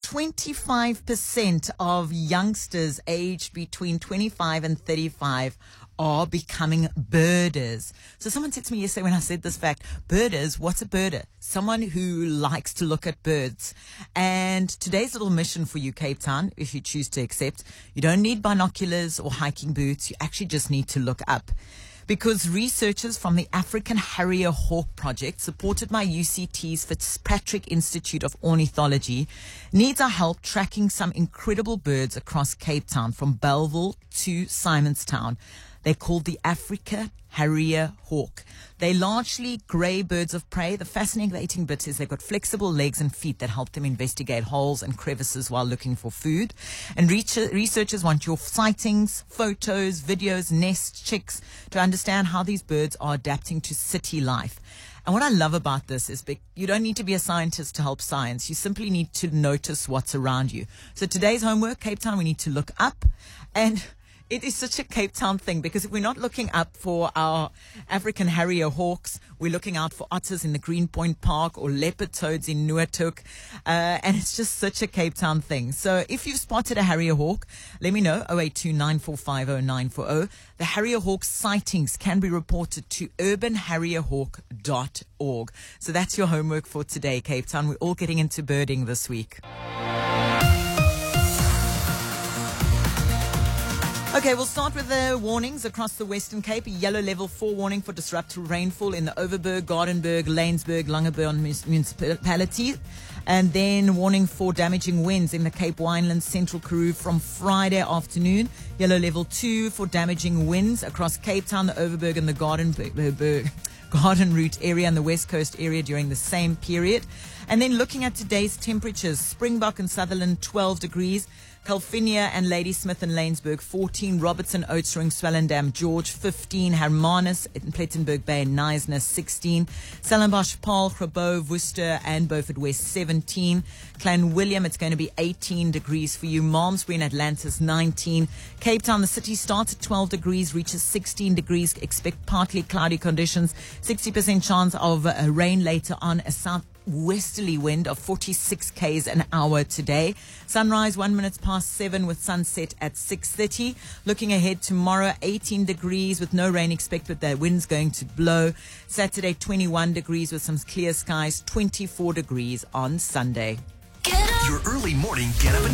25% of youngsters aged between 25 and 35 are becoming birders. So someone said to me yesterday when I said this fact, birders, what's a birder? Someone who likes to look at birds. And today's little mission for you, Cape Town, if you choose to accept, you don't need binoculars or hiking boots. You actually just need to look up. Because researchers from the African Harrier Hawk Project, supported by UCT's Fitzpatrick Institute of Ornithology, needs our help tracking some incredible birds across Cape Town, from Belleville to Simonstown. They're called the African Harrier Hawk. They're largely grey birds of prey. The fascinating bit is they've got flexible legs and feet that help them investigate holes and crevices while looking for food. And researchers want your sightings, photos, videos, nests, chicks, to understand how these birds are adapting to city life. And what I love about this is you don't need to be a scientist to help science. You simply need to notice what's around you. So today's homework, Cape Town, we need to look up. And it is such a Cape Town thing, because if we're not looking up for our African Harrier Hawks, we're looking out for otters in the Greenpoint Park or leopard toads in Nuatuk. And it's just such a Cape Town thing. So if you've spotted a Harrier Hawk, let me know, 082-9450940. The Harrier Hawk sightings can be reported to urbanharrierhawk.org. So that's your homework for today, Cape Town. We're all getting into birding this week. Okay, we'll start with the warnings across the Western Cape. A yellow level 4 warning for disruptive rainfall in the Overberg, Gardenburg, Lanesburg, Langebaan municipalities. And then warning for damaging winds in the Cape Winelands, Central Karoo from Friday afternoon. Yellow level 2 for damaging winds across Cape Town, the Overberg and the Garden Route area and the West Coast area during the same period. And then looking at today's temperatures, Springbok and Sutherland 12 degrees, Calvinia and Ladysmith and Lanesburg 14, Robertson, Oudtshoorn, Swellendam, George 15, Hermanus in Plettenberg Bay and Knysna 16, Stellenbosch, Paarl, Grabouw, Worcester and Beaufort West 17, Clanwilliam, it's going to be 18 degrees for you, Malmesbury and Atlantis 19, Cape Town, the city starts at 12 degrees, reaches 16 degrees, expect partly cloudy conditions, 60% chance of rain later on, a southwesterly wind of 46 k's an hour today. Sunrise 1 minute past 7 with sunset at 6:30. Looking ahead tomorrow, 18 degrees with no rain expected. The wind's going to blow. Saturday 21 degrees with some clear skies. 24 degrees on Sunday. Your early morning get up.